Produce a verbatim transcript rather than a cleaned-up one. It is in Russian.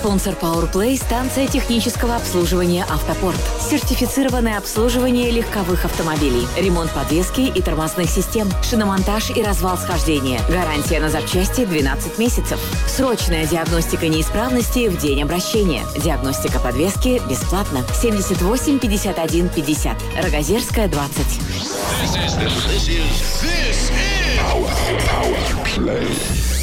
Спонсор PowerPlay – станция технического обслуживания «Автопорт». Сертифицированное обслуживание легковых автомобилей. Ремонт подвески и тормозных систем. Шиномонтаж и развал схождения. Гарантия на запчасти двенадцать месяцев. Срочная диагностика неисправности в день обращения. Диагностика подвески бесплатно. семьдесят восемь пятьдесят один пятьдесят. Рогозерская, двадцать. This is, this is, this is Power, Power Play.